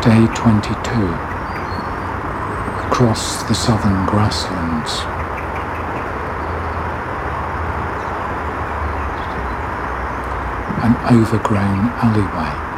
Day 22. Across the southern grasslands. An overgrown alleyway.